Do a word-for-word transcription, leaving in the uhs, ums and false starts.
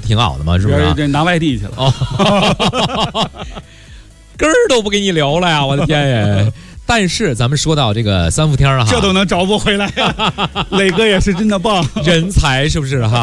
挺好的嘛，是不是、啊？ 这拿外地去了， 哦，根儿都不给你留了呀！我的天爷！但是咱们说到这个三伏天啊， 这都能找不回来呀、磊哥也是真的棒， 人才是不是哈？